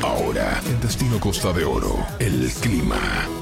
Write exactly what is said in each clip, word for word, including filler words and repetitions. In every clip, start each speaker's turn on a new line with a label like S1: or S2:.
S1: Ahora, en Destino Costa de Oro, el clima.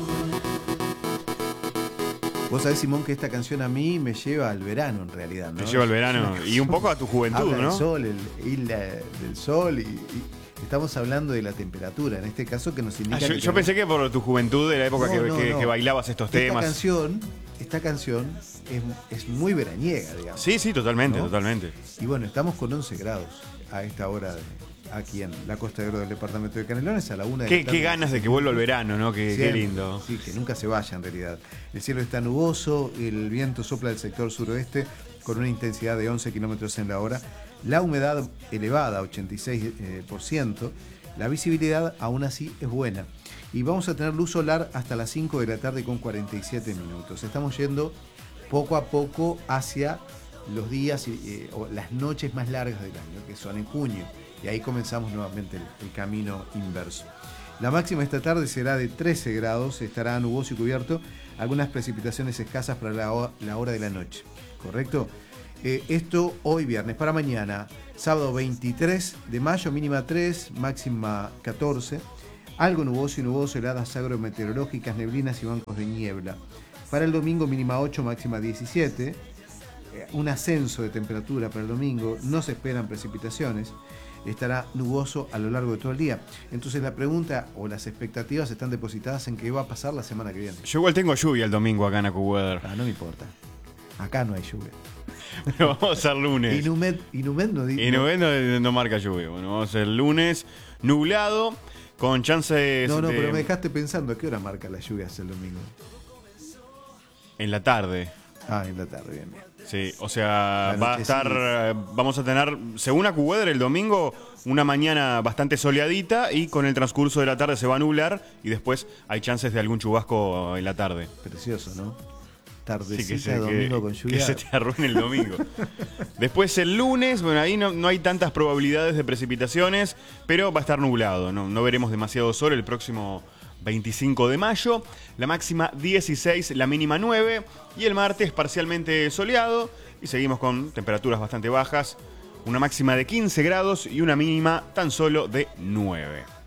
S2: Vos sabés, Simón, que esta canción a mí me lleva al verano, en realidad, ¿no?
S3: Me lleva al verano y un poco a tu juventud,
S2: Habla
S3: ¿no?
S2: del sol, el isla del sol y, y estamos hablando de la temperatura, en este caso, que nos indica
S3: Ah, yo
S2: que
S3: yo pensé que por tu juventud, de la época
S2: No,
S3: que,
S2: no,
S3: que-
S2: no.
S3: que bailabas estos
S2: esta
S3: temas.
S2: canción, esta canción es, es muy veraniega, digamos.
S3: Sí, sí, totalmente,
S2: ¿no?
S3: totalmente.
S2: Y bueno, estamos con once grados a esta hora de- aquí en la Costa de Oro del departamento de Canelones a la una de
S3: Qué,
S2: la tarde.
S3: qué ganas de que vuelva el verano, ¿no? Qué, qué
S2: Siempre.
S3: lindo.
S2: Sí, que nunca se vaya en realidad. El cielo está nuboso, el viento sopla del sector suroeste con una intensidad de once kilómetros en la hora. La humedad elevada, ochenta y seis por ciento. La visibilidad aún así es buena. Y vamos a tener luz solar hasta las cinco de la tarde con cuarenta y siete minutos. Estamos yendo poco a poco hacia los días eh, o las noches más largas del año, que son en junio. Y ahí comenzamos nuevamente el, el camino inverso. La máxima esta tarde será de trece grados, estará nuboso y cubierto, algunas precipitaciones escasas para la, ho- la hora de la noche, ¿correcto? Eh, esto hoy viernes. Para mañana, sábado veintitrés de mayo, mínima tres, máxima catorce, algo nuboso y nuboso, heladas agrometeorológicas, neblinas y bancos de niebla. Para el domingo, mínima ocho, máxima diecisiete, eh, un ascenso de temperatura para el domingo, no se esperan precipitaciones. Estará nuboso a lo largo de todo el día. Entonces la pregunta o las expectativas están depositadas en qué va a pasar la semana que viene.
S3: Yo igual tengo lluvia el domingo acá en AccuWeather.
S2: Ah, no me importa. Acá no hay lluvia.
S3: Pero vamos a hacer lunes.
S2: Inumed, Inumed no dice.
S3: Y no, no, no marca lluvia. Bueno, vamos a hacer lunes nublado con chances
S2: No, no,
S3: de-
S2: pero me dejaste pensando, ¿a qué hora marca las lluvias el domingo?
S3: en la tarde.
S2: Ah, en la tarde, bien, bien.
S3: Sí, o sea,
S2: La
S3: va a
S2: noche
S3: estar,
S2: sí.
S3: eh, vamos a tener, según AccuWeather, el domingo, una mañana bastante soleadita y con el transcurso de la tarde se va a nublar y después hay chances de algún chubasco en la tarde.
S2: Precioso, ¿no?
S3: Sí,
S2: Tardecita,
S3: que se,
S2: domingo
S3: que-
S2: con
S3: que
S2: lluvia.
S3: se te arruine el domingo. Después el lunes, bueno, ahí no, no hay tantas probabilidades de precipitaciones, pero va a estar nublado, no, no veremos demasiado sol el próximo veinticinco de mayo, la máxima dieciséis, la mínima nueve, y el martes parcialmente soleado, y seguimos con temperaturas bastante bajas, una máxima de quince grados y una mínima tan solo de nueve.